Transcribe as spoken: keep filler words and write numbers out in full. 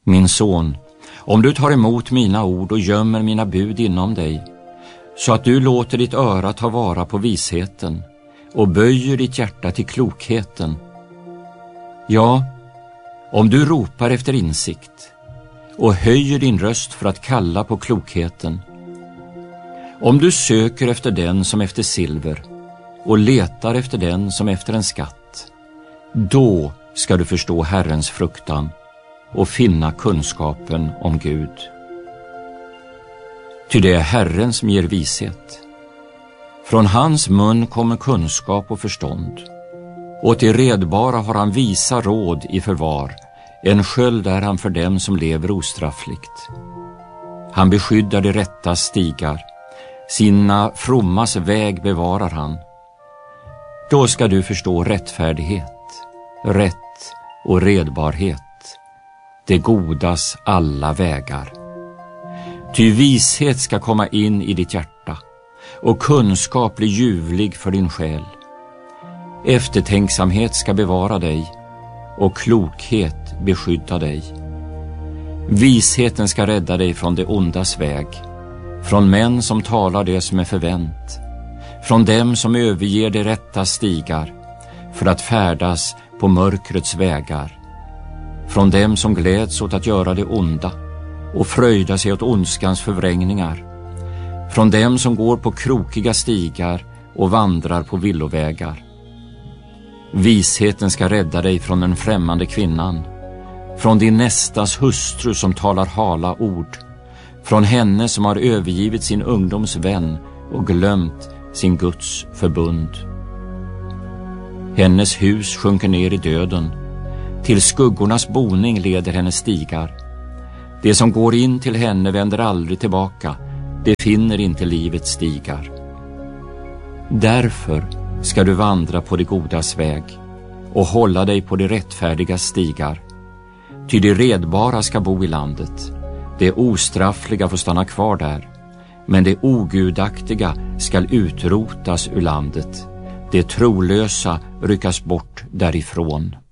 Min son, om du tar emot mina ord och gömmer mina bud inom dig, så att du låter ditt öra ta vara på visheten och böjer ditt hjärta till klokheten. Ja, om du ropar efter insikt och höjer din röst för att kalla på klokheten, om du söker efter den som efter silver och letar efter den som efter en skatt, då ska du förstå Herrens fruktan och finna kunskapen om Gud. Ty det är Herren som ger vishet. Från hans mun kommer kunskap och förstånd, och till redbara har han visa råd i förvar. En sköld är han för dem som lever ostraffligt. Han beskyddar de rätta stigar, sina frommas väg bevarar han. Då ska du förstå rättfärdighet, rätt och redbarhet, det godas alla vägar. Ty vishet ska komma in i ditt hjärta och kunskap bli ljuvlig för din själ. Eftertänksamhet ska bevara dig och klokhet beskydda dig. Visheten ska rädda dig från det ondas väg, från män som talar det som är förvänt, från dem som överger de rätta stigar för att färdas på mörkrets vägar, från dem som gläds åt att göra det onda och fröjda sig åt ondskans förvrängningar, från dem som går på krokiga stigar och vandrar på villovägar. Visheten ska rädda dig från den främmande kvinnan, från din nästas hustru som talar hala ord, från henne som har övergivit sin ungdoms vän och glömt sin Guds förbund. Hennes hus sjunker ner i döden, till skuggornas boning leder hennes stigar. Det som går in till henne vänder aldrig tillbaka, det finner inte livets stigar. Därför ska du vandra på det godas väg och hålla dig på de rättfärdiga stigar. Ty de redbara ska bo i landet, det ostraffliga får stanna kvar där, men det ogudaktiga skall utrotas ur landet, det trolösa ryckas bort därifrån.